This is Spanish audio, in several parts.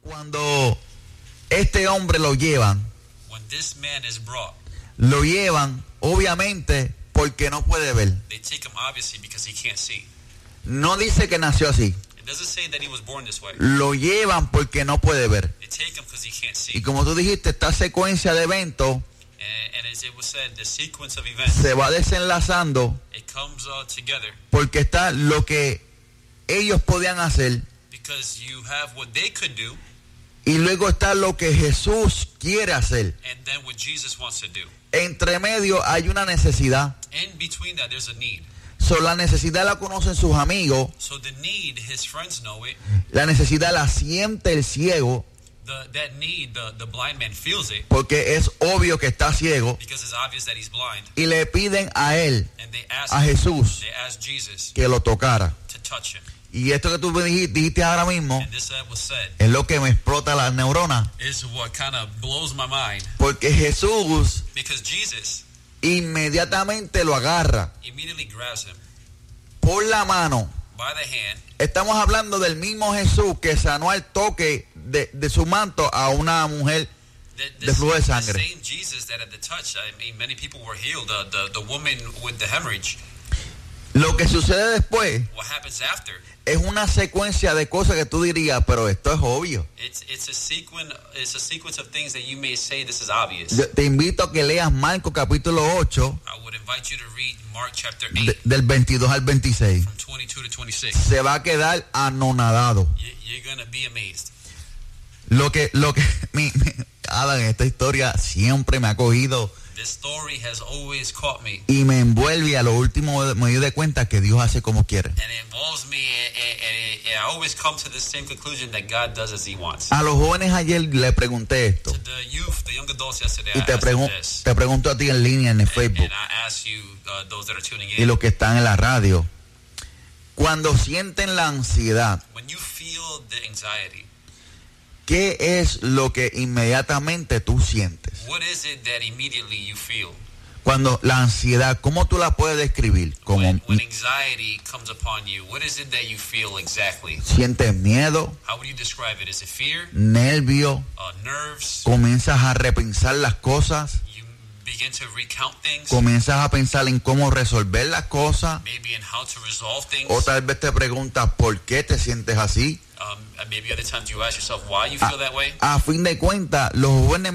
Cuando este hombre lo llevan, when this man is brought, lo llevan obviamente porque no puede ver. they take him obviously because he can't see. No dice que nació así. It doesn't say that he was born this way. Lo llevan porque no puede ver. They take him because he can't see. Y como tú dijiste, esta secuencia de eventos And as it was said, the sequence of events, se va desenlazando it comes together porque está lo que ellos podían hacer because you have what they could do y luego está lo que Jesús quiere hacer. and then what Jesus wants to do. Entre medio hay una necesidad. In between that, there's a need. La necesidad la conocen sus amigos, So the need, his friends know it. la necesidad la siente el ciego That need, the blind man feels it porque es obvio que está ciego because it's obvious that he's blind. y le piden a él, And they ask a Jesús, they ask Jesus que lo tocara. to touch him. Y esto que tú dijiste ahora mismo And this was said es lo que me explota las neuronas, is what kind of blows my mind porque Jesús because Jesus inmediatamente lo agarra immediately grabs him por la mano. by the hand. Estamos hablando del mismo Jesús que sanó al toque de su manto a una mujer de flujo de The sangre. same Jesus that at the touch, I mean, many people were healed. The woman with the hemorrhage. Lo que sucede después What happens after? es una secuencia de cosas que tú dirías, pero esto es obvio. It's a sequence. It's a sequence of things that you may say this is obvious. Te invito a que leas Marcos capítulo 8, I would invite you to read Mark chapter 8 del 22 al 26. from 22 to 26. Se va a quedar anonadado. You're gonna be amazed. Adam, esta historia siempre me ha cogido This story has always caught me, y me envuelve, y a lo último me doy de cuenta que Dios hace como quiere. and it involves me, and I always come to the same conclusion that God does as He wants. A los jóvenes ayer le pregunté esto To the youth, the young adults yesterday, y I asked them this, te pregunto a ti en línea en el Facebook and I ask you, those that are tuning y in, los que están en la radio. Cuando sienten la ansiedad, when you feel the anxiety, ¿qué es lo que inmediatamente tú sientes? what is it that immediately you feel? Cuando la ansiedad, ¿cómo tú la puedes describir? Como When anxiety comes upon you, what is it that you feel exactly? sientes miedo, How would you describe it? Is it fear, nervio, nerves? comienzas a repensar las cosas, You begin to recount things, comienzas a pensar en cómo resolver las cosas, maybe in how to resolve things. o tal vez te preguntas por qué te sientes así. Maybe other times you ask yourself why you feel that way. A fin de cuentas, los jóvenes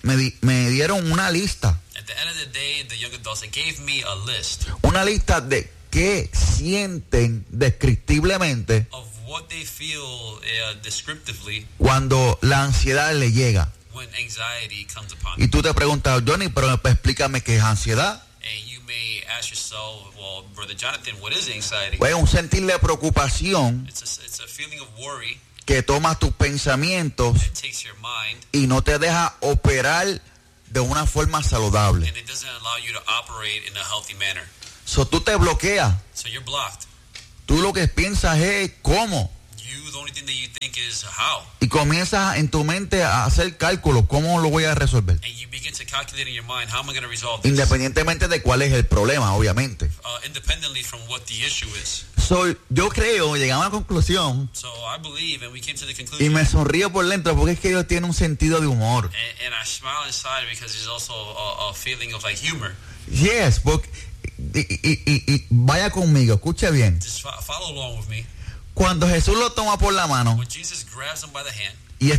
me dieron una lista. At the end of the day, the young adults, they gave me a list Una lista de qué sienten descriptiblemente of what they feel descriptively cuando la ansiedad le llega. when anxiety comes upon Y you. tú te preguntas, Johnny, pero explícame qué es ansiedad. And you may ask yourself, well, Brother Jonathan, what is anxiety? Pues un sentir de preocupación It's a feeling of worry que toma tus pensamientos that takes your mind y no te deja operar de una forma saludable. and it doesn't allow you to operate in a healthy manner. So tú te bloqueas. So you're blocked. Tú lo que piensas es cómo. The only thing that you think is how. Y comienzas en tu mente a hacer cálculos. ¿Cómo lo voy a resolver? And you begin to calculate in your mind, how am I going to resolve this? Independientemente de cuál es el problema, obviamente. Independently from what the issue is. Yo creo, llegamos a la conclusión So I believe, and we came to the y conclusion, me sonrío por dentro porque es que Dios tiene un sentido de humor. and I smile inside because there's also a feeling of like humor. Yes, porque, y vaya conmigo, escuche bien. Just follow along with me. Cuando Jesús lo toma por la mano, When Jesus grabs him by the hand, y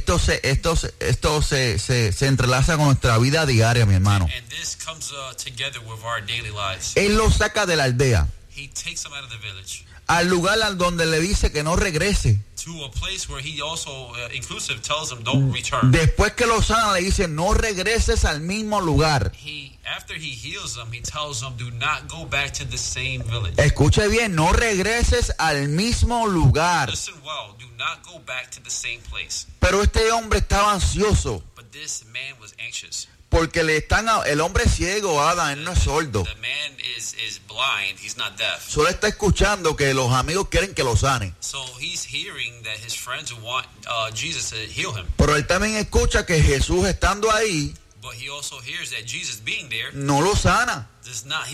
esto se entrelaza con nuestra vida diaria, mi hermano. and this comes together with our daily lives. Él lo saca de la aldea He takes him out of the village al lugar al donde le dice que no regrese. to a place where he also, inclusive, tells him don't return. Después que lo sana, le dice no regreses al mismo lugar. After he heals them, he tells them do not go back to the same village. Escuche bien, no regreses al mismo lugar. Listen well, do not go back to the same place. Pero este hombre estaba ansioso But this man was anxious. porque el hombre es ciego, Adam, él no es sordo. The man is blind, he's not deaf. Solo está escuchando que los amigos quieren que lo sane. So he's hearing that his friends want Jesus to heal him. Pero él también escucha que Jesús estando ahí But he also hears that Jesus being there no lo sana. does not heal him.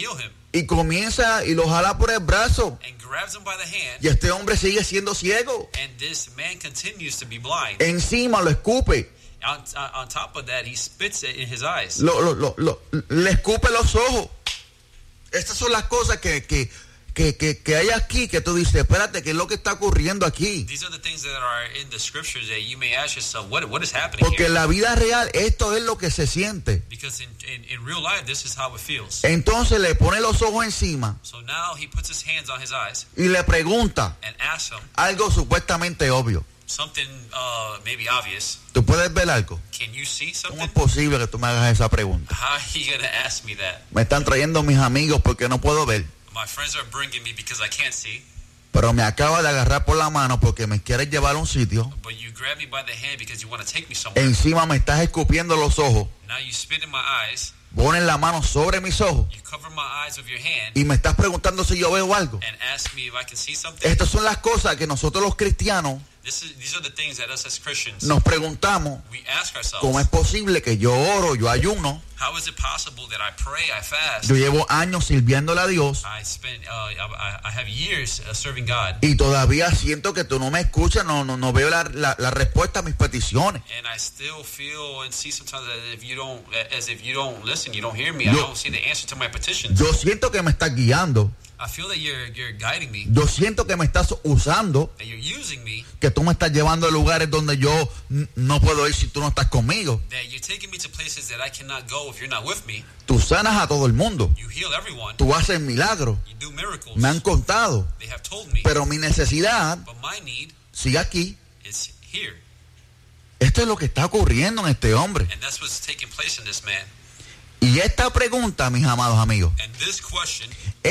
y comienza y lo jala por el brazo. and grabs him by the hand. Y este hombre sigue siendo ciego. And this man continues to be blind. Encima lo escupe. On top of that, he spits it in his eyes. Le escupe los ojos. Estas son las cosas que hay aquí que tú dices, espérate, ¿qué es lo que está ocurriendo aquí? These are the things that are in the scriptures that you may ask yourself, what is happening Porque here? en la vida real esto es lo que se siente. Because in real life, this is how it feels. Entonces le pone los ojos encima So now he puts his hands on his eyes y le pregunta and asks him algo supuestamente obvio. something maybe obvious. ¿Tú puedes ver algo? Can you see ¿Cómo something? es posible que tú me hagas esa pregunta? How are you going to ask me that? Me están trayendo mis amigos porque no puedo ver, My friends are bringing me because I can't see, pero me acaba de agarrar por la mano porque me quieres llevar a un sitio. but you grab me by the hand because you want to take me somewhere. Encima me estás escupiendo los ojos, Now you spit in my eyes, pones la mano sobre mis ojos you cover my eyes with your hand, y me estás preguntando si yo veo algo. and ask me if I can see something. Estas son las cosas que nosotros los cristianos These are the things that us as Christians, nos preguntamos. we ask ¿Cómo es ourselves. posible que yo oro, yo ayuno, How is it possible that I pray, I fast, yo llevo años sirviéndole a Dios I spend, I have years serving God, y todavía siento que tú no me escuchas, no veo la respuesta a mis peticiones? and I still feel and see sometimes as if you don't listen, you don't hear me. I don't see the answer to my petitions. Yo siento que me estás guiando, I feel that you're guiding me, yo siento que me estás usando, that you're using me, que tú me estás llevando a lugares donde yo no puedo ir si tú no estás conmigo. that you're taking me to places that I cannot go if you're not with me. Tú sanas a todo el mundo, You heal everyone. tú haces milagros, You do miracles. me han contado, They have told me. pero mi necesidad But my need sigue aquí. is here. Esto es lo que está ocurriendo en este hombre. And that's what's taking place in this man. Y esta pregunta, mis amados amigos, And this question,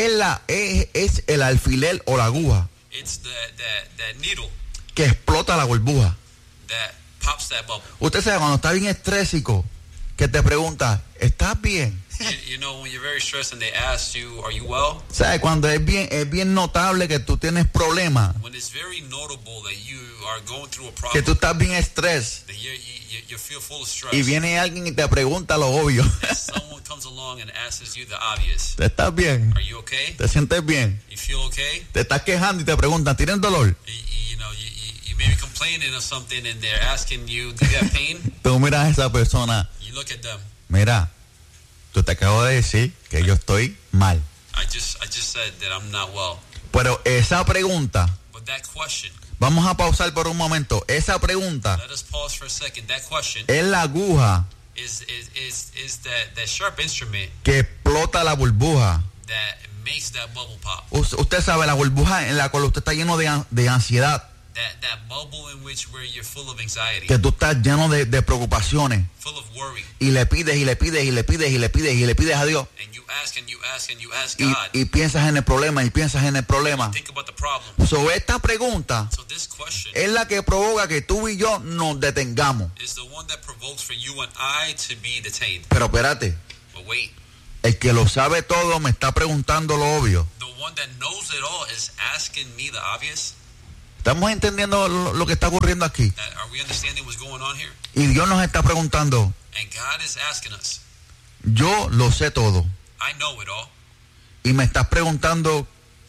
es el alfiler o la aguja it's that needle que explota la burbuja. that pops that bubble. Usted sabe, cuando está bien estrésico, que te pregunta, ¿estás bien? You know, when you're very stressed and they ask you, are you well? ¿Sabe? Cuando es bien notable que tú tienes problemas, When it's very notable that you are going through a que tú problem, estás bien estrés, that you feel full of stress, y viene alguien y te pregunta lo obvio. and someone comes along and asks you the obvious. ¿Estás bien? Are you okay? ¿Te sientes bien? You feel okay? Te estás quejando y te preguntan, ¿tienes dolor? You know, you may be complaining of something and they're asking you, do you have pain? Tú miras a esa persona, You look at them. mira, tú te acabo de decir que yo estoy mal. I just said that I'm not well. Pero esa pregunta, But that question, vamos a pausar por un momento, esa pregunta let us pause for a second. That question es la aguja is that sharp instrument que explota la burbuja. that makes that bubble pop. Usted sabe, la burbuja en la cual usted está lleno de ansiedad, That bubble in which where you're full of anxiety, que tú estás lleno de preocupaciones full of worry, y le pides y le pides y le pides y le pides y le pides a Dios and you ask and you ask and you ask y, God. y piensas en el problema y piensas en el problema. Think about the problem. So, esta pregunta So this question es la que provoca que tú y yo nos detengamos. is the one that provokes for you and I to be detained. Pero espérate, But wait, el que lo sabe todo me está preguntando lo obvio. the one that knows it all is asking me the obvious. ¿Estamos entendiendo lo que está ocurriendo aquí? Are we understanding what's going on here? Y Dios nos está preguntando, And God is asking us, yo lo sé todo I know it all. y me estás preguntando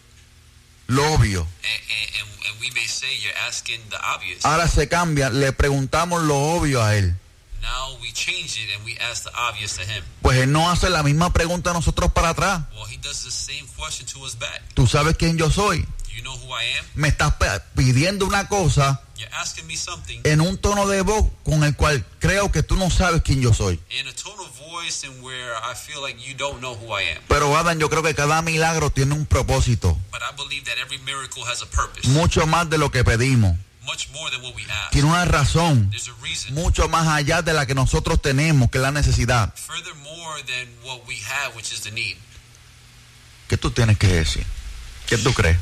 lo obvio. And we may say you're asking the obvious. Ahora se cambia, le preguntamos lo obvio a él. Now we change it and we ask the obvious to him. Pues él no hace la misma pregunta a nosotros para atrás. Well, he does the same question to us back. ¿Tú sabes quién yo soy? Do you know who I am? Me estás pidiendo una cosa You're asking me something en un tono de voz con el cual creo que tú no sabes quién yo soy. in a tone of voice and where I feel like you don't know who I am. Pero Adán, yo creo que cada milagro tiene un propósito, But I believe that every miracle has a purpose. mucho más de lo que pedimos. Much more than what we ask. Tiene una razón, There's a reason. mucho más allá de la que nosotros tenemos, que es la necesidad. Furthermore than what we have, which is the need. ¿Qué tú tienes que decir? ¿Qué tú crees?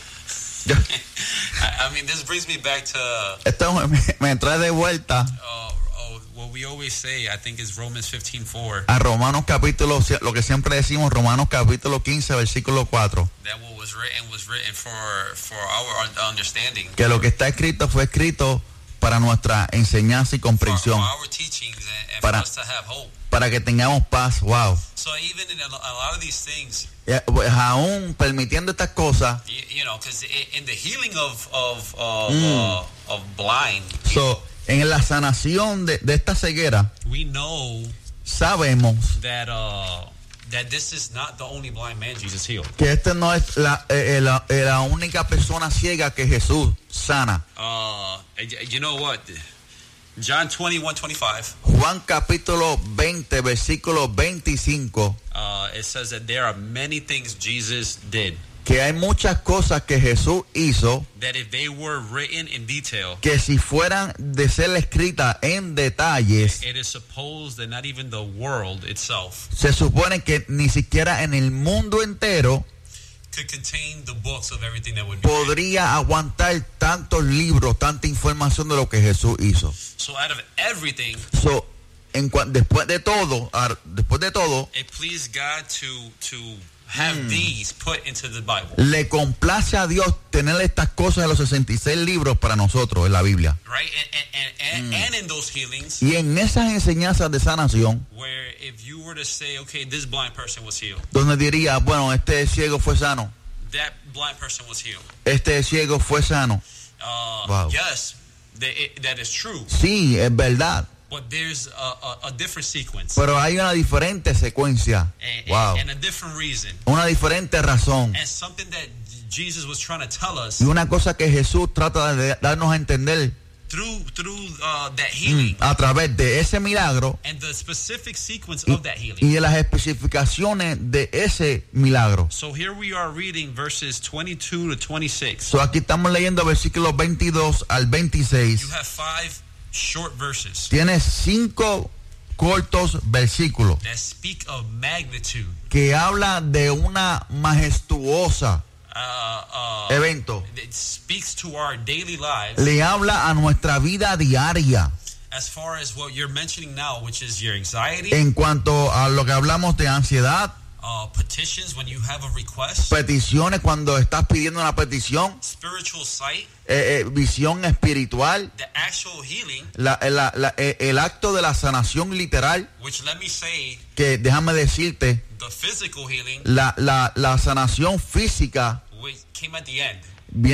I mean, this brings me back to Esto me trae de vuelta what we always say. I think is Romans 15:4. a Romanos capítulo, lo que siempre decimos, Romanos capítulo 15, versículo 4. That what was written for our understanding. Que lo que está escrito fue escrito para nuestra enseñanza y for comprensión, our teachings, and Para- for us to have hope. para que tengamos paz. Wow. So even in a lot of these things, Pues aún permitiendo estas cosas, you know, because in the healing of blind, en la sanación de esta ceguera, we know sabemos that this is not the only blind man Jesus healed. que esta no es la única persona ciega que Jesús sana. You know what? John 21:25. Juan capítulo 20, versículo 25, It says that there are many things Jesus did que hay muchas cosas que Jesús hizo that if they were written in detail, que si fueran de ser escritas en detalles, it is supposed that not even the world itself se supone que ni siquiera en el mundo entero could contain the books of everything that would be written. podría aguantar tantos libros, tanta información de lo que Jesús hizo. So out of everything, Después de todo, it pleased God to have these put into the Bible. le complace a Dios tener estas cosas de los 66 libros para nosotros en la Biblia. Right? And in those healings, Y en esas enseñanzas de sanación, where if you were to say, okay, this blind person was healed, donde diría, bueno, este ciego fue sano, that blind person was healed. este ciego fue sano. Wow. Yes, that is true. Sí, es verdad, But there's a different sequence. pero hay una diferente secuencia. Wow. And a different reason. Una diferente razón. And something that Jesus was trying to tell us Y una cosa que Jesús trata de darnos a entender through that healing a través de ese milagro and the specific sequence of that healing. y de las especificaciones de ese milagro. So here we are reading verses 22 to 26. So aquí estamos leyendo versículos 22 al 26. You have 5 short verses Tiene 5 cortos versículos that speak of magnitude. que habla de una majestuosa evento. It speaks to our daily lives Le habla a nuestra vida diaria as far as what you're mentioning now, which is your anxiety, en cuanto a lo que hablamos de ansiedad, petitions when you have a request, peticiones cuando estás pidiendo una petición, spiritual sight, visión espiritual, the actual healing, el acto de la sanación literal, which let me say, que déjame decirte, the physical healing, la sanación física which came at the end.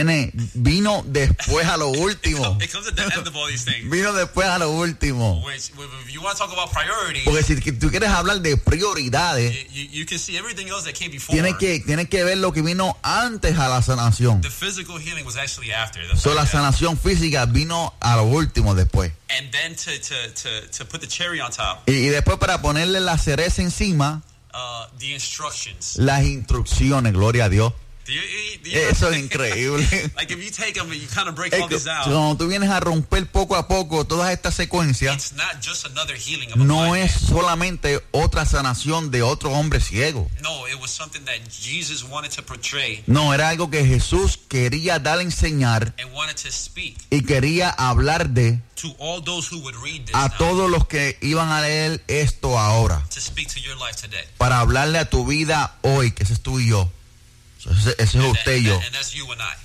vino después a lo último. It comes at the end of all these things. Vino después a lo último. Which, if you want to talk about priorities, Porque si tú quieres hablar de prioridades, you can see everything else that came before. tienes que ver lo que vino antes a la sanación. The physical healing was actually after. La sanación física vino a lo último después. And then to put the cherry on top, Y después para ponerle la cereza encima, the instructions. las instrucciones, gloria a Dios. Do you Eso es increíble. like if you take them and you kind of break all this down, Cuando tú vienes a romper poco a poco todas estas secuencias, it's not just another healing of a no blind es man. solamente otra sanación de otro hombre ciego. No, it was something that Jesus wanted to portray No, era algo que Jesús quería dar a enseñar and wanted to speak y quería hablar de to all those who would read this a now, todos los que iban a leer esto ahora, to speak to your life today. para hablarle a tu vida hoy, que ese es tú y yo. Ese es usted y yo. And that's you and I.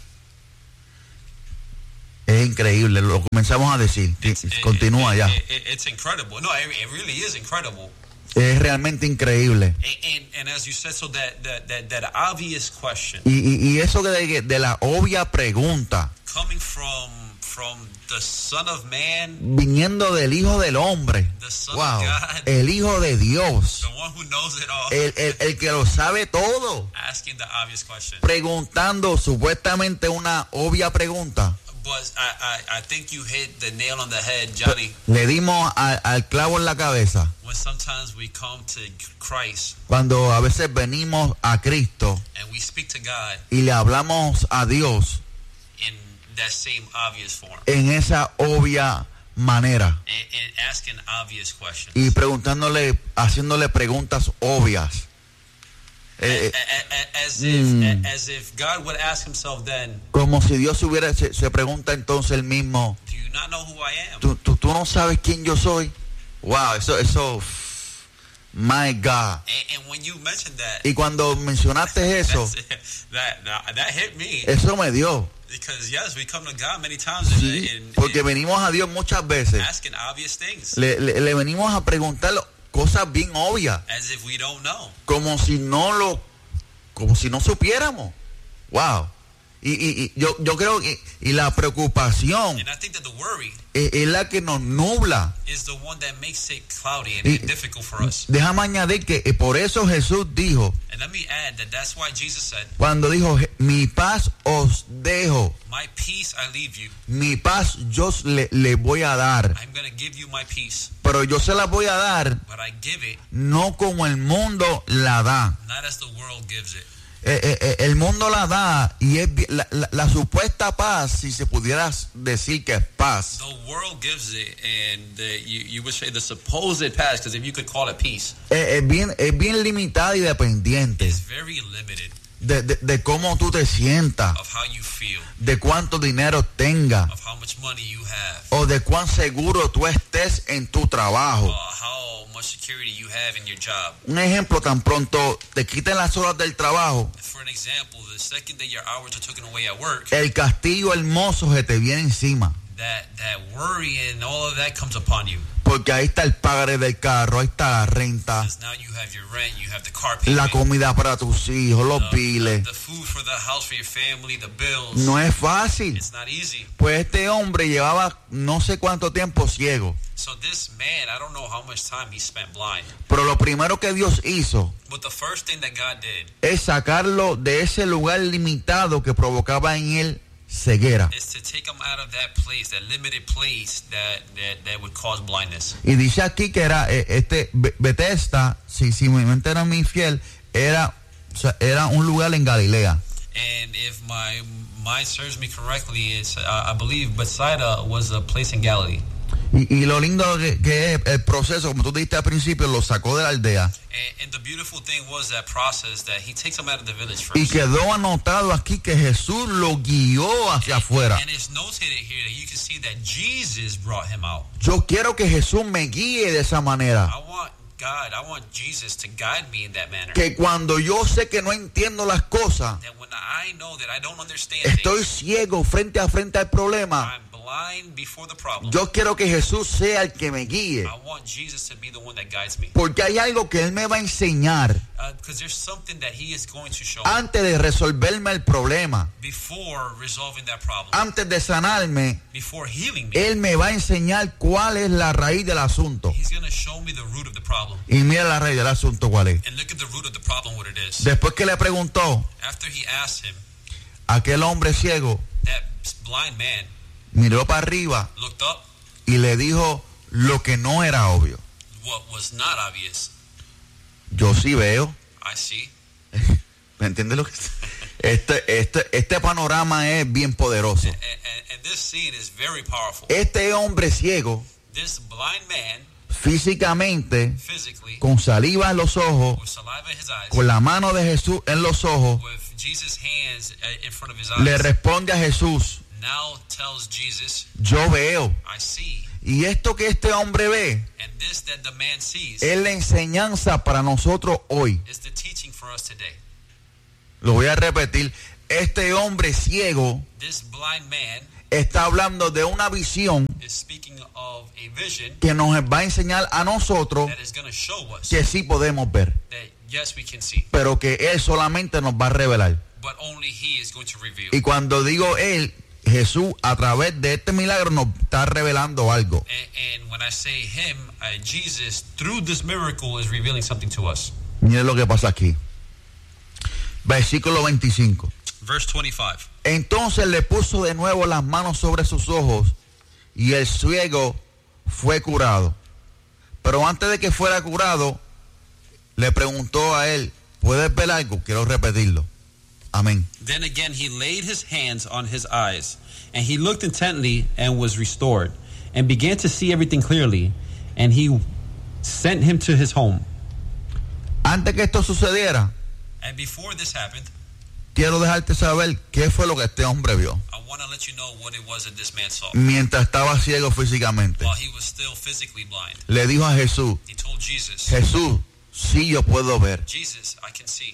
Es increíble, lo comenzamos a decir. Continúa ya. It's incredible. No, it really is incredible. Es realmente increíble. And as you said, so that obvious question Y eso de la obvia pregunta, coming from the Son of Man, viniendo del Hijo del Hombre, the Son wow, of God, el Hijo de Dios, the one who knows it all, el que lo sabe todo, asking the obvious question. preguntando supuestamente una obvia pregunta. But I think you hit the nail on the head, Johnny. Le dimos al clavo en la cabeza When sometimes we come to Christ cuando a veces venimos a Cristo and we speak to God y le hablamos a Dios in that same obvious form en esa obvia manera and asking obvious questions. y preguntándole, haciéndole preguntas obvias. As if God would ask himself then, Como si Dios se pregunta entonces él mismo, do you not know who I am? ¿tú no sabes quién yo soy? Wow, eso My God. And when you mentioned that, Y cuando mencionaste eso, that hit me. eso me dio. Because yes, we come to God many times Sí, porque venimos a Dios muchas veces. asking obvious things. Le venimos a preguntar cosas bien obvias. As if we don't know. Como si no supiéramos. Wow. Y yo creo que la preocupación And I think that the worry es la que nos nubla. is the one that makes it cloudy and Y difficult for us. déjame añadir que por eso Jesús dijo, And let me add that that's why Jesus said, cuando dijo, mi paz os dejo, my peace I leave you. mi paz yo le voy a dar, I'm going to give you my peace. pero yo se la voy a dar But I give it no como el mundo la da. not as the world gives it. El mundo la da y es la supuesta paz, si se pudiera decir que es paz. The world gives it, and you would say the supposed past, because if you could call it peace, Es bien limitada y dependiente is very limited de cómo tú te sientas, of how you feel, de cuánto dinero tengas of how much money you have, o de cuán seguro tú estés en tu trabajo. how much security you have in your job. Un ejemplo, tan pronto te quiten las horas del trabajo, For an example, the second that your hours are taken away at work, el castillo hermoso se te viene encima. that worry and all of that comes upon you. Porque ahí está el pagaré del carro, ahí está la renta, Because now you have your rent, you have the car la payment, comida para tus hijos, los biles. the food for the house for your family, the bills. No es fácil. It's not easy. Pues este hombre llevaba no sé cuánto tiempo ciego. So this man, I don't know how much time he spent blind. Pero lo primero que Dios hizo But the first thing that God did es sacarlo de ese lugar limitado que provocaba en él ceguera. is to take him out of that place, that limited place that would cause blindness. Y dice aquí que era Bethesda, si mi mente era muy fiel, era un lugar en Galilea. And if my mind serves me correctly, it's I believe Bethsaida was a place in Galilee. Y lo lindo que es el proceso, como tú dijiste al principio, lo sacó de la aldea. And the beautiful thing was that process that he takes him out of the village first. Y quedó anotado aquí que Jesús lo guió hacia afuera. And it's notated here that you can see that Jesus brought him out. Yo quiero que Jesús me guíe de esa manera. I want Jesus to guide me in that manner. Que cuando yo sé que no entiendo las cosas, That when I know that I don't understand estoy things, ciego frente al problema, I'm blind before the problem. yo quiero que Jesús sea el que me guíe. I want Jesus to be the one that guides me. Porque hay algo que Él me va a enseñar Because there's something that he is going to show antes de resolverme el problema. before resolving that problem, Antes de sanarme, before healing me. Él me va a enseñar cuál es la raíz del asunto. He's going to show me the root of the problem. Y mira la raíz del asunto cuál es. And look at the root of the problem, what it is. Después que le preguntó, After he asked him, aquel hombre ciego that blind man miró para arriba looked up. y le dijo lo que no era obvio. What was not obvious, Yo sí veo. I see. ¿Me entiendes lo que este panorama es bien poderoso? And this scene is very powerful. Este hombre ciego, This blind man, físicamente, physically, con saliva en los ojos, with saliva in his eyes, con la mano de Jesús en los ojos, with Jesus' hands in front of his le eyes, responde a Jesús, now tells Jesus, yo veo. I see. Y esto que este hombre ve And this that the man sees es la enseñanza para nosotros hoy. is the teaching for us today. Lo voy a repetir. Este hombre ciego This blind man está hablando de una visión is speaking of a vision que nos va a enseñar a nosotros that is going to show us que sí podemos ver, that yes, we can see, pero que Él solamente nos va a revelar. but only he is going to reveal. Y cuando digo Él, Jesús a través de este milagro nos está revelando algo. And when I say him, Jesus, through this miracle, is revealing something to us. Miren lo que pasa aquí. Versículo 25. Verse 25. Entonces le puso de nuevo las manos sobre sus ojos y el ciego fue curado. Pero antes de que fuera curado, le preguntó a él, ¿puedes ver algo? Quiero repetirlo. Amén. Then again he laid his hands on his eyes, and he looked intently and was restored, and began to see everything clearly, and he sent him to his home. Antes que esto sucediera, And before this happened, quiero dejarte saber qué fue lo que este hombre vio I want to let you know what it was that this man saw. mientras estaba ciego físicamente. While he was still physically blind, Le dijo a Jesús, he told Jesus, Jesús, Sí, yo puedo ver. Jesus, I can see.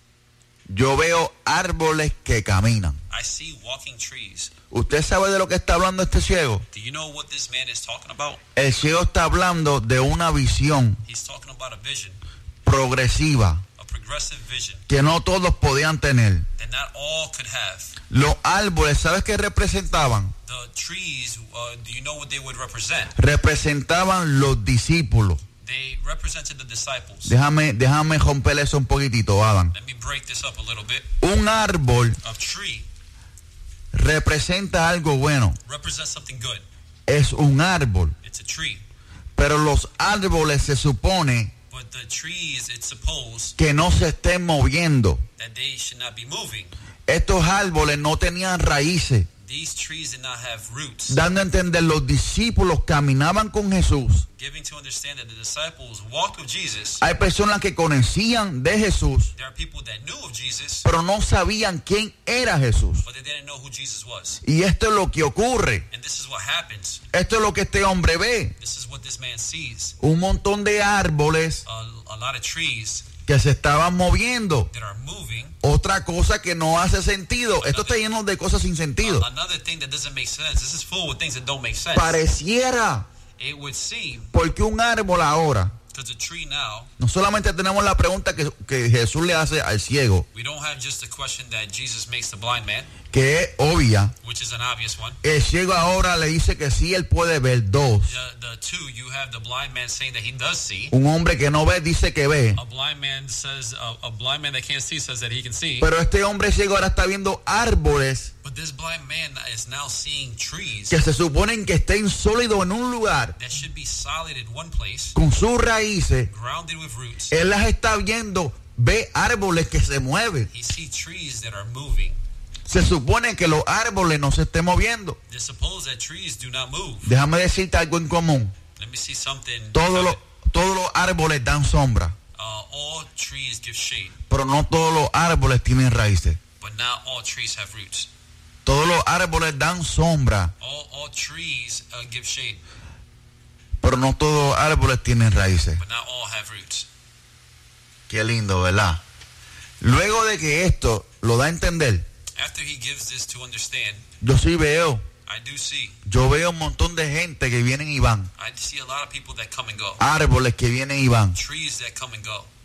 Yo veo árboles que caminan. I see walking trees. ¿Usted sabe de lo que está hablando este ciego? Do you know what this man is talking about? El ciego está hablando de una visión He's talking about a vision, progresiva a progressive vision que no todos podían tener. that not all could have. Los árboles, ¿sabes qué representaban? The trees, do you know what they would represent? Representaban los discípulos. They represented the disciples. Déjame romper eso un poquitito, Adam. Let me break this up a little bit. Un árbol A tree representa algo bueno. represents something good. Es un árbol. It's a tree. Pero los árboles se supone But the trees, it's supposed que no se estén moviendo. that they should not be moving. Estos árboles no tenían raíces. These trees did not have roots, Dando a entender, los discípulos caminaban con Jesús. giving to understand that the disciples walked with Jesus. Hay personas que conocían de Jesús, There are people that knew of Jesus, pero no sabían quién era Jesús. but they didn't know who Jesus was. Y esto es lo que ocurre. And this is what happens. Esto es lo que este hombre ve. This is what this man sees. Un montón de árboles A lot of trees que se estaban moviendo. that are moving. Otra cosa que no hace sentido. Esto está lleno de cosas sin sentido. Another thing that doesn't make sense. This is full with things that don't make sense. Pareciera, It would seem, porque un árbol ahora, because the tree now, no solamente tenemos la pregunta que Jesús le hace al ciego, we don't have just the question that Jesus makes the blind man, que es obvia. which is an obvious one. El ciego ahora le dice que sí, él puede ver. Dos, The two, you have the blind man saying that he does see. un hombre que no ve dice que ve. A blind man says, a blind man that can't see says that he can see. Pero este hombre ciego ahora está viendo árboles But this blind man is now seeing trees que se suponen que estén sólidos en un lugar that should be solid in one place, con sus raíces. grounded with roots. Él las está viendo, ve árboles que se mueven. He sees trees that are moving. Se supone que los árboles no se estén moviendo. They suppose that trees do not move. Déjame decirte algo en común. Let me see something. Todos los árboles dan sombra, All trees give shade, pero no todos los árboles tienen raíces. but not all trees have roots. Todos los árboles dan sombra, All trees give shade, pero no todos los árboles tienen raíces. but not all have roots. Qué lindo, ¿verdad? Luego de que esto lo da a entender, After he gives this to understand, yo sí veo, I do see. yo veo un montón de gente que vienen y van. I see a lot of people that come and go. Árboles que vienen y van. Trees that come and go.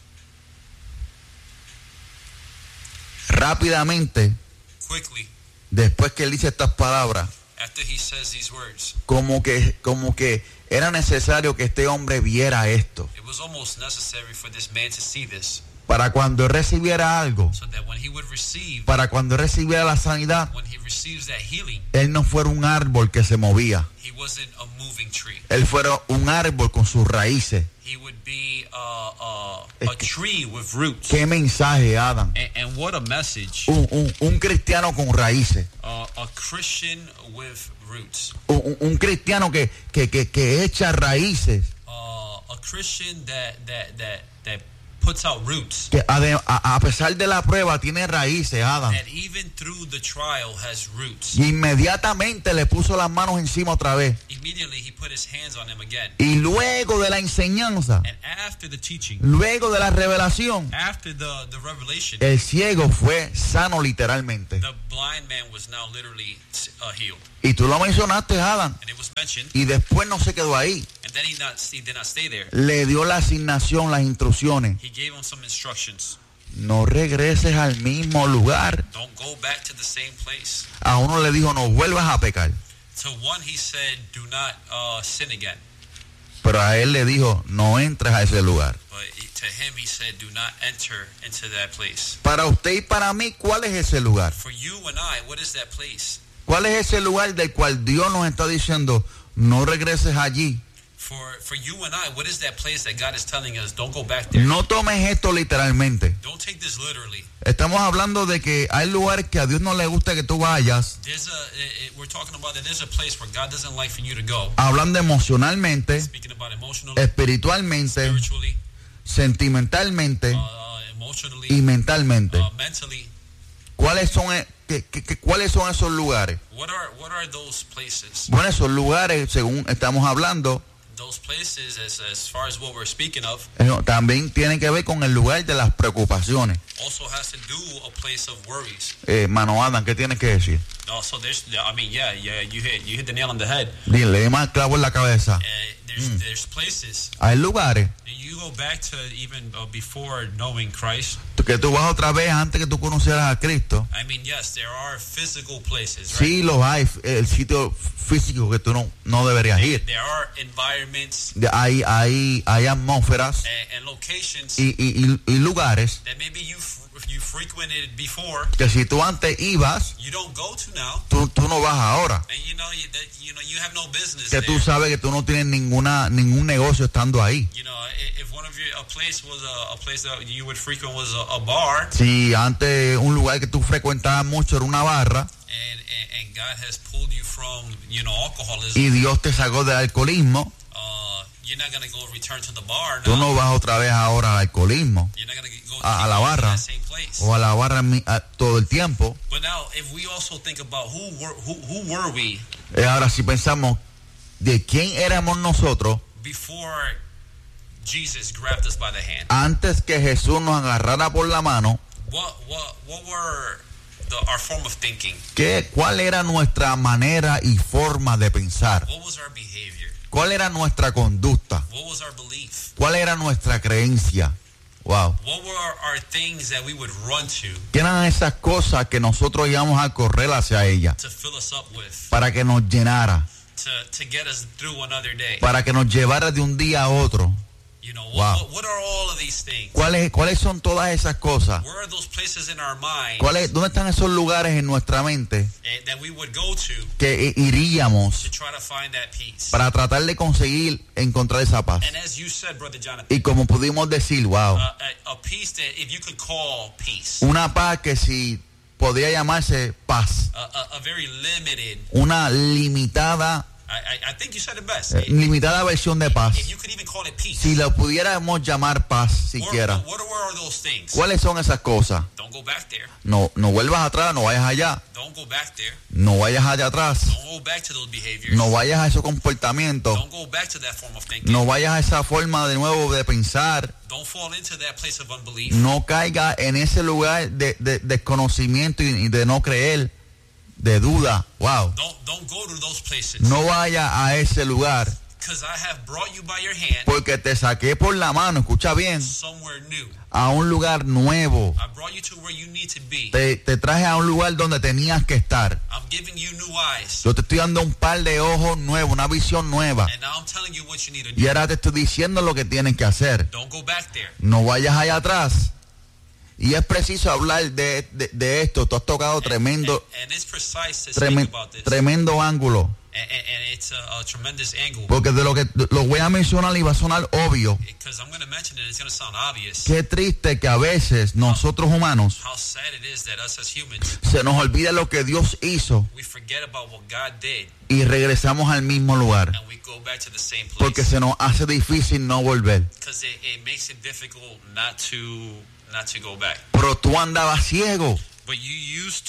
Rápidamente, Quickly, después que él dice estas palabras, after he says these words, como que era necesario que este hombre viera esto. it was almost necessary for this man to see this, Para cuando él recibiera algo, so that when he would receive, para cuando él recibiera la sanidad, when he receives that healing, él no fuera un árbol que se movía. he wasn't a moving tree. Él fuera un árbol con sus raíces. He would be a tree with roots. ¿Qué mensaje, Adam? And what a message. Un cristiano con raíces. A Christian with roots. Un cristiano que echa raíces. A Christian that puts out roots. Que a pesar de la prueba tiene raíces, Adam. That even through the trial has roots. Y inmediatamente le puso las manos encima otra vez. Immediately he put his hands on him again. Y luego de la enseñanza, And after the teaching, luego de la revelación, after the revelation, el ciego fue sano literalmente. the blind man was now literally healed. Y tú lo mencionaste, Adam. And it was mentioned, Y después no se quedó ahí. and then he did not stay there. Le dio la asignación, las instrucciones. He gave him some instructions. No regreses al mismo lugar. Don't go back to the same place. A uno le dijo, no vuelvas a pecar. To one he said, do not sin again. Pero a él le dijo, no entres a ese lugar. But to him he said, do not enter into that place. Para usted y para mí, ¿cuál es ese lugar? For you and I, what is that place? ¿Cuál es ese lugar del cual Dios nos está diciendo, no regreses allí? For you and I, what is that place that God is telling us, don't go back there? No tomes esto literalmente. Don't take this literally. Estamos hablando de que hay lugares que a Dios no le gusta que tú vayas, We're talking about that there's a place where God doesn't like for you to go. hablando emocionalmente, Speaking about emotionally, espiritualmente, spiritually, emocionalmente emotionally, y mentalmente. mentally. ¿Cuáles son esos lugares? What are those places? Bueno, esos lugares, según estamos hablando, those places, as far as what we're speaking of, también tiene que ver con el lugar de las preocupaciones. also has to do a place of worries. Mano Adam, ¿qué tienes que decir? No, so there's, I mean, yeah, you hit the nail on the head. Dile más clavo en la cabeza. There's places. Hay lugares You go back to even before knowing Christ. que tú vas otra vez antes que tú conocieras a Cristo. I mean, yes, there are physical places, right? Sí, los hay, el sitio físico que tú no deberías ir. There are environments Hay atmósferas and locations y lugares that maybe you frequented before. Que si tú antes ibas, You don't go to now. tú no vas ahora. And you have no business Que there. tú sabes que tú no tienes ningún negocio estando ahí. You know, if one of a place was a place that you would frequent was a bar. Si antes un lugar que tú frecuentabas mucho era una barra And God has pulled you from, alcoholism. y Dios te sacó del alcoholismo, You're not going to go return to the bar now. tú no vas otra vez ahora al alcoholismo, You're not going to go a la barra to that same place. o a la barra todo el tiempo. But now, if we also think about who were we Ahora si pensamos de quién éramos nosotros before Jesus grabbed us by the hand, antes que Jesús nos agarrara por la mano, what were our form of thinking? ¿cuál era nuestra manera y forma de pensar? What was our behavior? ¿Cuál era nuestra conducta? What was our belief? ¿Cuál era nuestra creencia? Wow. What were our things that we would run to ¿Qué eran esas cosas que nosotros íbamos a correr hacia ella to fill us up with, para que nos llenara, to get us through another day? para que nos llevara de un día a otro? Wow. What are all of these things? ¿Cuáles son todas esas cosas? Where are those places in our mind ¿Dónde están esos lugares en nuestra mente that we would go to que iríamos to try to find that peace? para tratar de encontrar esa paz? And as you said, Brother Jonathan, Y como pudimos decir, wow, a peace that if you could call peace, una paz que si podría llamarse paz, a very limited, una limitada I think you said it best. limitada versión de paz. If you could even call it peace, Si lo pudiéramos llamar paz siquiera, what are those things? ¿cuáles son esas cosas? Don't go back there. No vuelvas atrás, no vayas allá, Don't go back there. no vayas allá atrás, Don't go back to those behaviors. no vayas a esos comportamientos, Don't go back to that form of thinking. no vayas a esa forma de nuevo de pensar, Don't fall into that place of unbelief. no caiga en ese lugar de desconocimiento y de no creer, de duda. Wow. Don't go to those places. No vaya a ese lugar, Because I have brought you by your hand porque te saqué por la mano, escucha bien, somewhere new. a un lugar nuevo. I brought you to where you need to be. Te traje a un lugar donde tenías que estar. I'm giving you new eyes. Yo te estoy dando un par de ojos nuevos, una visión nueva. And now I'm telling you what you need to Y do. ahora te estoy diciendo lo que tienes que hacer. Don't go back there. No vayas allá atrás. Y es preciso hablar de esto. Tú has tocado tremendo And it's precise to speak about this. tremendo ángulo. And it's a tremendous angle. Porque de lo que lo voy a mencionar y va a sonar obvio. Because I'm going to mention it, it's going to sound obvious. Qué triste que a veces nosotros humanos How sad it is that us as humans, se nos olvida lo que Dios hizo we forget about what God did y regresamos al mismo lugar. and we go back to the same place. Porque se nos hace difícil no volver. Because it makes it difficult not to go back. Pero tú andabas ciego. But you used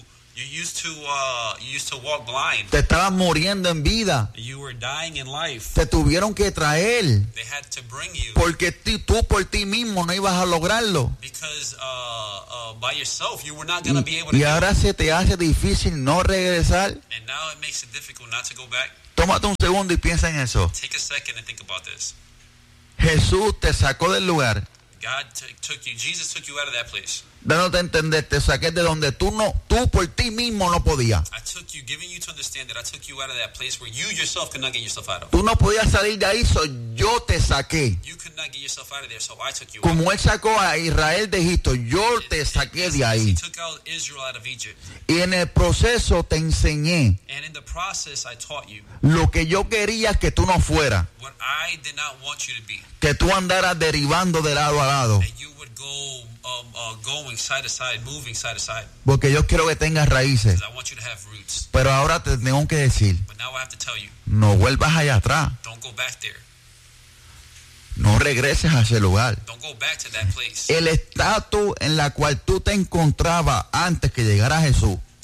to walk blind. Te estabas muriendo en vida. You were dying in life. Te tuvieron que traer. They had to bring you Porque tú por ti mismo no ibas a lograrlo. because by yourself you were not going to be able to Y do it. ahora se te hace difícil no regresar. And now it makes it difficult not to go back. Tómate un segundo y piensa en eso. Take a second and think about this. Jesús te sacó del lugar, Jesus took you out of that place. dándote a entender, te saqué de donde tú por ti mismo no podías. Giving you to understand that I took you out of that place where you yourself could not get yourself out of. Tú no podías salir de ahí, yo te saqué. You could not get yourself out of there, so I took you out. Como él sacó a Israel de Egipto, yo te saqué de He ahí. took out Israel out of Egypt. Y en el proceso te enseñé And in the process, I taught you lo que yo quería que tú no fueras, what I did not want you to be. que tú andaras derivando de lado a lado. And you would go going side to side, moving side to side. Porque yo quiero que tengas raíces. Because I want you to have roots. Pero ahora te tengo que decir, But now I have to tell you, no vuelvas allá atrás. don't go back there. No regreses a ese lugar. Don't go back to that place. El estatus en la cual tú te encontrabas antes que llegara Jesús, The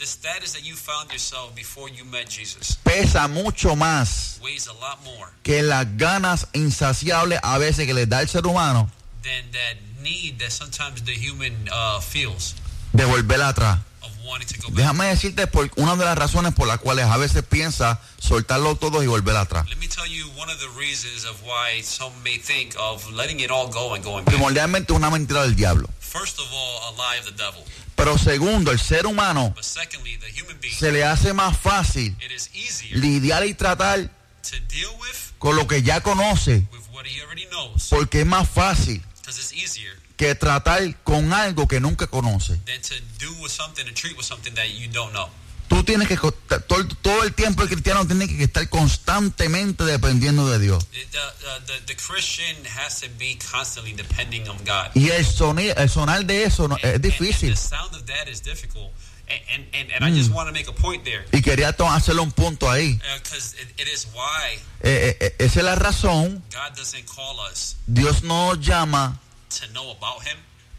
the status that you found yourself before you met Jesus pesa mucho más weighs a lot more que las ganas insaciables a veces que les da el ser humano than that need that sometimes the human feels de volver atrás. of wanting to go back. Déjame decirte por una de las razones por las cuales a veces piensa soltarlo todo y volver atrás. Let me tell you one of the reasons of why some may think of letting it all go and going back. Primordialmente una mentira del diablo. First of all, a lie of the devil. Pero segundo, el ser humano But secondly, the human being, se le hace más fácil it is easier lidiar y tratar to deal con lo que ya conoce, with what he already knows, porque es más fácil because it's easier que tratar con algo que nunca conoce. than to do with something, to treat with something that you don't know. Tú tienes que, todo el tiempo el cristiano tiene que estar constantemente dependiendo de Dios. The Christian has to be constantly depending on God. Y el sonar de eso es difícil. And the sound of that is difficult. And I just want to make a point there. Y quería hacerle un punto ahí. Because it is why Esa es la razón. God doesn't call us Dios nos llama, to know about Him,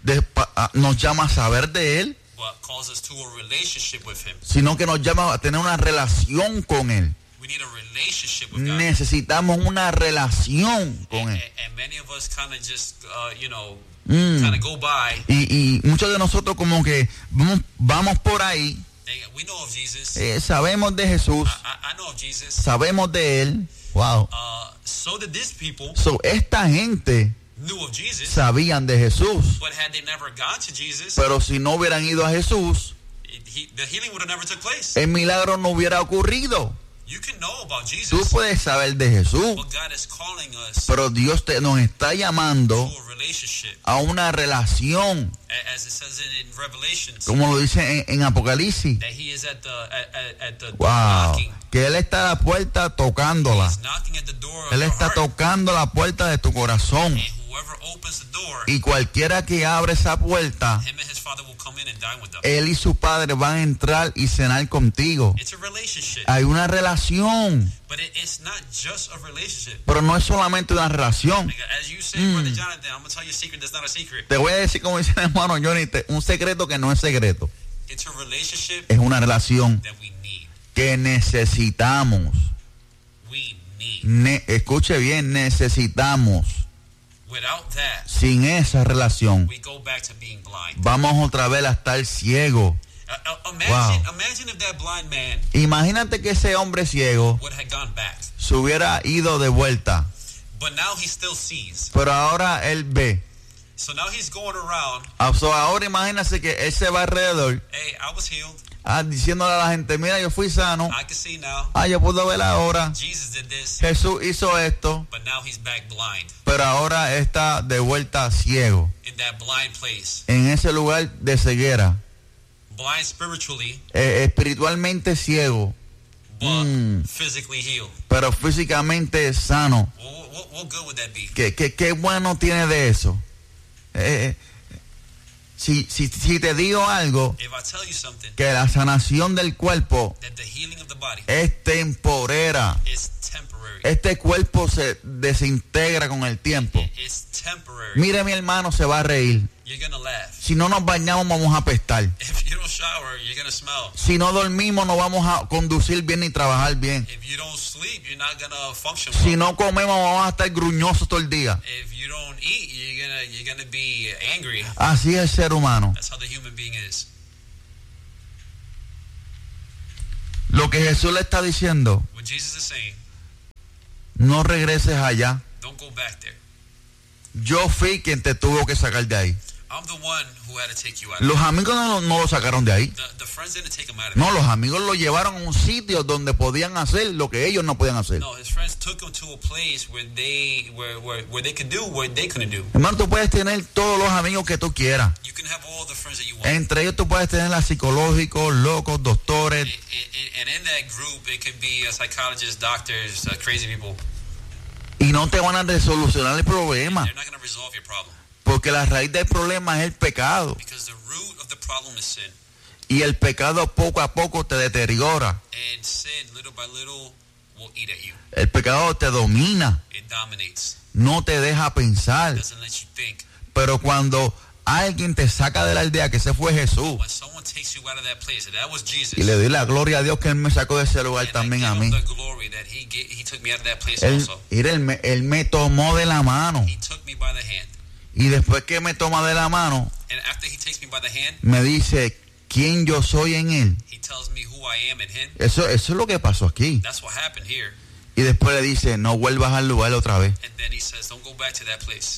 nos llama a saber de Él, but calls us to a relationship with Him. sino que nos llama a tener una relación con Él. We need a relationship with God. Necesitamos una relación con Él. And many of us kind of just, kind of go by. Y muchos de nosotros como que vamos por ahí, We know of Jesus. sabemos de Jesús, I know of Jesus. sabemos de Él. Wow. So did these people So, esta gente knew of Jesus, sabían de Jesús, but had they never gone to Jesus, pero si no hubieran ido a Jesús, the healing would have never took place. el milagro no hubiera ocurrido. You can know about Tú Jesus, puedes saber de Jesús, but God is calling us pero Dios nos está llamando to a relationship, a una relación, as it says in Revelations, como lo dice en Apocalipsis. that He is at the door Wow. knocking. Que Él está a la puerta tocándola. He's knocking at the door of Él your está heart, tocando la puerta de tu corazón. and whoever opens the door, Y cualquiera que abre esa puerta, him and his Father will come in and dine with them. Él y su Padre van a entrar y cenar contigo. It's a relationship, Hay una relación, but it's not just a relationship. pero no es solamente una relación. Like, as you say, Brother Jonathan, I'm going to tell you a secret that's not a secret. Te voy a decir, como dice el hermano Johnny, un secreto que no es secreto. It's a relationship Es una relación that we need. que necesitamos. We need. Escuche bien, necesitamos. Without that, Sin esa relación, we go back to being blind. vamos otra vez a estar ciegos. Imagine if that blind man Imagínate que ese hombre ciego would have gone back, se hubiera ido de vuelta, but now he still sees. pero ahora él ve. So now he's going around. So, ahora imagínate que él se va alrededor Hey, I was healed. diciéndole a la gente, mira, yo fui sano. I can see now. Yo puedo ver ahora. Jesus did this, Jesús hizo esto, but now he's back blind pero ahora está de vuelta ciego, in that blind place. en ese lugar de ceguera, Blind spiritually, espiritualmente ciego, but physically healed. pero físicamente sano. What good would that be? ¿Qué bueno tiene de eso? Si te digo algo, If I tell you something, que la sanación del cuerpo that the healing of the body es temporera. is temporary. Este cuerpo se desintegra con el tiempo. It's temporary. Mire, mi hermano, se va a reír. You're going to laugh. Si no nos bañamos, vamos a apestar. If you don't shower, you're going to smell. Si no dormimos, no vamos a conducir bien ni trabajar bien. If you don't sleep, you're not going to function Si well. no comemos, vamos a estar gruñosos todo el día. If you don't eat, you're gonna be angry. Así es el ser humano. That's how the human being is. Lo que Jesús le está diciendo, What Jesus is saying, no regreses allá. don't go back there. Yo fui quien te tuvo que sacar de ahí. I'm the one who had to take you out. Los amigos no lo sacaron de ahí. The friends didn't take him out of No, there. los amigos lo llevaron a un sitio donde podían hacer lo que ellos no podían hacer. No, his friends took him to a place where they could do what they couldn't do. Hermano, tú puedes tener todos los amigos que tú quieras. You can have all the friends that you want. Entre ellos tú puedes tener a psicológicos, locos, doctores. And in that group, it could be psychologists, doctors, crazy people. Y no te van a resolucionar el problema. They're not going to resolve your problem. Porque la raíz del problema es el pecado. Because the root of the problem is sin. Y el pecado poco a poco te deteriora. And sin, little by little, will eat at you. El pecado te domina. It dominates. No te deja pensar. It doesn't let you think. Pero cuando alguien te saca de la aldea, que ese fue Jesús, when someone takes you out of that place, that was Jesus. y le doy la gloria a Dios que Él me sacó de ese lugar And también I a give mí. him the glory that he took me out of that place Él, also. él me tomó de la mano, He took me by the hand. y después que me toma de la mano, And after he takes me by the hand, me dice quién yo soy en Él. he tells me who I am in him. Eso es lo que pasó aquí. That's what happened here. Y después le dice, no vuelvas al lugar otra vez. And then he says, don't go back to that place.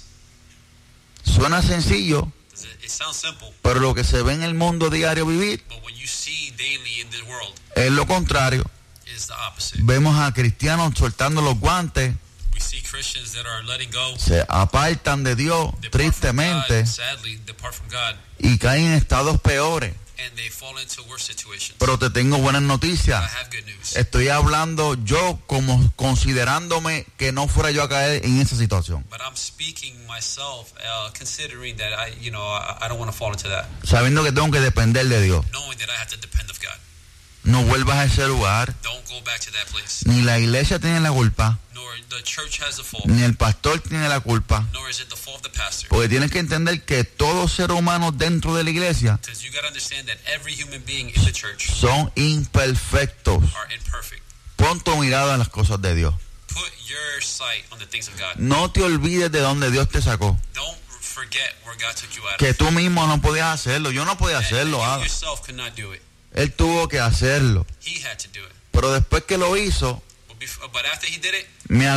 Suena sencillo, It sounds simple, pero lo que se ve en el mundo diario vivir but what you see daily in the world es lo contrario. is the opposite. Vemos a cristianos soltando los guantes, We see Christians that are letting go, se apartan de Dios depart from tristemente God, sadly, depart from God, y caen en estados peores. and they fall into worse situations. Pero te tengo buenas I noticias. have good news. Estoy hablando yo como considerándome que no fuera yo a caer en esa situación. But I'm speaking myself, considering that I don't want to fall into that, Sabiendo que tengo que depender de Dios. knowing that I have to depend of God. No vuelvas a ese lugar. Don't go back to that place. Ni la iglesia tiene la culpa, Nor the church has the fault, ni el pastor tiene la culpa. nor is it the fault of the pastor. Porque tienes que entender que todo ser humano dentro de la iglesia Because you got to understand that every human being in the church son imperfectos. are imperfect. Pon tu mirada en las cosas de Dios. Put your sight on the things of God. No te olvides de donde Dios te sacó. Don't forget where God took you out Que of. tú mismo no podías hacerlo. Yo no podía And hacerlo. you Ada. yourself could not do it. Él tuvo que hacerlo. He had to do it. Pero después que lo hizo, But after he did it,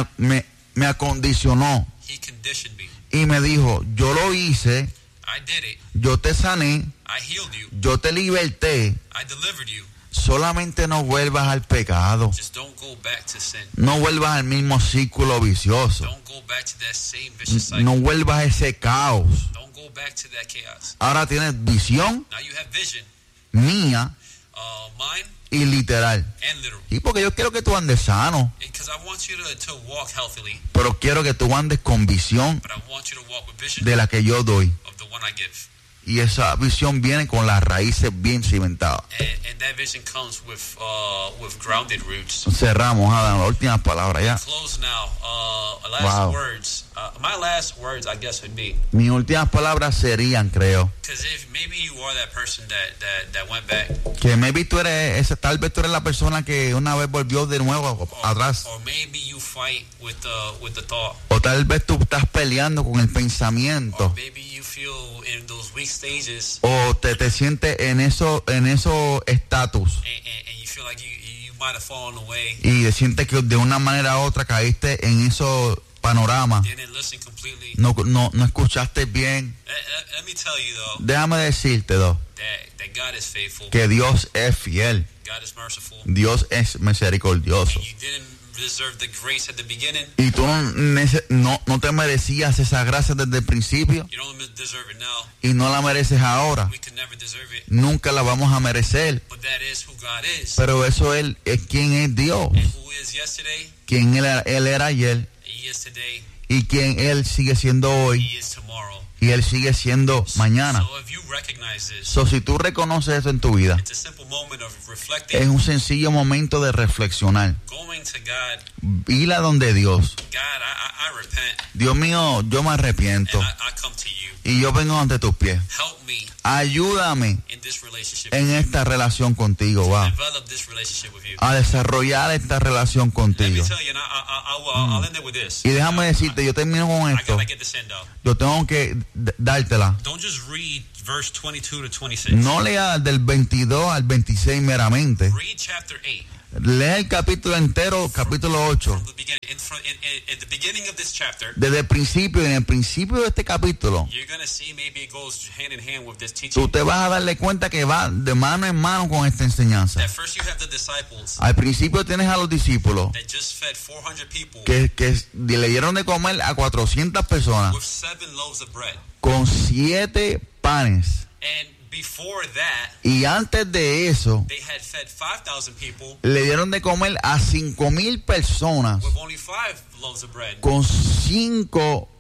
me acondicionó he conditioned me. y me dijo, yo lo hice, I did it. yo te sané, I healed you. yo te liberté. I delivered you. Solamente no vuelvas al pecado. Just don't go back to sin. No vuelvas al mismo círculo vicioso. Don't go back to that same vicious cycle. No vuelvas a ese caos. Don't go back to that chaos. Ahora tienes visión Now you have vision, mía mine, y literal. and literal. Y porque yo quiero que tú andes sano, Because I want you to walk healthily, pero quiero que tú andes con visión but I want you to walk with vision de la que yo doy. of the one I give. Y esa visión viene con las raíces bien cimentadas. And that vision comes with grounded roots. Cerramos, Adam, las últimas palabras ya. Close now. Last Wow. words. My last words, I guess, would be, Mis últimas palabras serían, creo, because if maybe you are that person that went back, que maybe tú eres ese, tal vez tú eres la persona que una vez volvió de nuevo atrás. or maybe you fight with the thought, O tal vez tú estás peleando con el or pensamiento. maybe you feel in those weak stages, O te sientes en esos estatus. and you feel like you might have fallen away, Y sientes que de una manera u otra caíste en esos panoramas. didn't listen completely. No escuchaste bien. Let me tell you though, Déjame decirte, that God is faithful, que Dios es fiel. God is merciful. Dios es misericordioso. You didn't deserve the grace at the beginning. Y tú no te merecías esa gracia desde el principio You don't deserve it now. y no la mereces ahora. We could never deserve it. Nunca la vamos a merecer. But that is who God is. Pero eso es quien es Dios. And who is yesterday, Quien él era ayer he is today, y quien Él sigue siendo hoy he is tomorrow. y Él sigue siendo mañana. So if you recognize this, So, si tú reconoces eso en tu vida, it's a simple moment of es reflecting, un sencillo momento de reflexionar. going to God. Ir a donde Dios. God, I repent, Dios mío, yo me arrepiento and I come to you. y yo vengo ante tus pies. Help me Ayúdame in this relationship. en esta relación contigo, va. Develop this relationship with you. A desarrollar esta relación Let me contigo. tell you, and I'll end it with this. Y déjame decirte, yo termino con I esto. gotta get this end out. Yo tengo que dártela. Don't just read verse 22 to 26. No lea del 22 al 26 meramente. Read chapter 8. Lea el capítulo entero, capítulo 8. From the beginning. In the beginning of this chapter, Desde el principio, en el principio de este capítulo, you're going to see maybe it goes hand in hand with this teaching. tú te vas a darle cuenta que va de mano en mano con esta enseñanza. That first you have the disciples Al principio tienes a los discípulos that just fed 400 people que le dieron de comer a 400 personas with 7 loaves of bread. con 7 panes. And before that, Y antes de eso, they had fed 5,000 people le dieron de comer a 5,000 personas with only 5 loaves of bread. con 5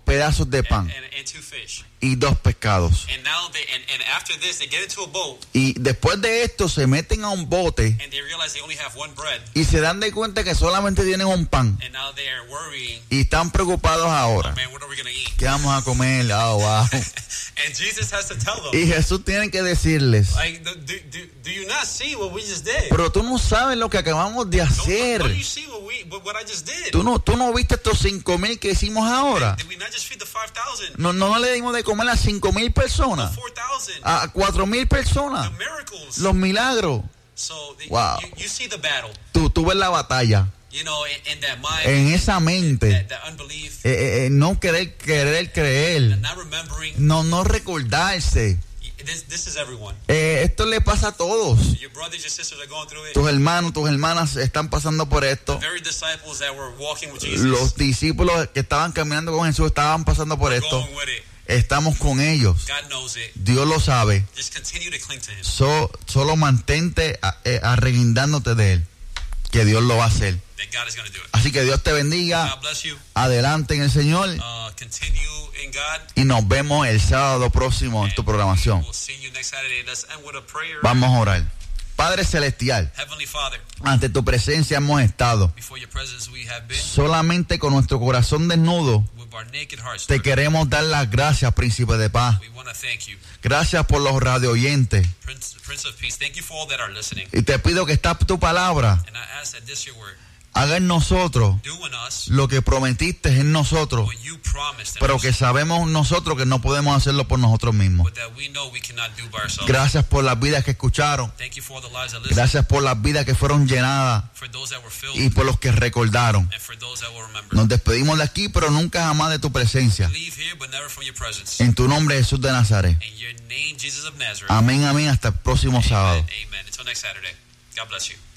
pedazos de pan and 2 fish. y 2 pescados. And now and after this they get into a boat Y después de esto se meten a un bote and they realize they only have 1 bread. y se dan de cuenta que solamente tienen un pan. And now they are worrying, Y están preocupados ahora. man, what are we going to eat? ¿Qué vamos a comer? Oh, wow. And Jesus has to tell them, Y Jesús tiene que decirles, like, do you not see what we just did? pero tú no sabes lo que acabamos de hacer. Don't you see what I just did? Tú no viste estos 5,000 que hicimos ahora. Did we not just feed the 5,000? No le dimos de comer a 5,000 personas, 4,000? a 4,000 personas. The miracles. Los milagros. So Wow. you see the battle. Tú ves la batalla. You know, in that mind, En esa mente. that unbelief, No querer creer. not remembering. No recordarse. This is everyone. Esto le pasa a todos. Your brothers, your sisters are going through it. Tus hermanos, tus hermanas están pasando por esto. The very disciples that were walking with Jesus, Los discípulos que estaban caminando con Jesús estaban pasando por are esto. going with it. Estamos con ellos. God knows it. Dios lo sabe. Just continue to cling to Him. Solo mantente arreguindándote de Él, que Dios lo va a hacer. That God is going to do it. Así que Dios te bendiga. God bless you. Adelante en el Señor. Continue in God. Y nos vemos el sábado próximo en tu programación. We'll see you next Saturday. Let's end with a prayer. Vamos a orar. Padre Celestial, Heavenly Father, ante tu presencia hemos estado. before your presence we have been. Solamente con nuestro corazón desnudo With our naked hearts, te Lord, queremos dar las gracias, Príncipe de Paz. we want to thank you. Gracias por los radio oyentes. Prince of Peace, thank you for all that are listening. Y te pido que esta tu palabra And I ask that this your word haga en nosotros do in us lo que prometiste en nosotros, what you promised in pero us, que sabemos nosotros que no podemos hacerlo por nosotros mismos. but that we know we cannot do by ourselves. Gracias por las vidas que escucharon. Thank you for all the lives that listen, Gracias por las vidas que fueron llenadas for those that were filled, y por los que recordaron. and for those that will remember. Nos despedimos de aquí, pero nunca jamás de tu presencia. Leave here, but never from your presence. En tu nombre, Jesús de Nazaret. In your name, Jesus of Nazareth. Amén, amén. Hasta el próximo sábado. Amen. Until next Saturday. God bless you.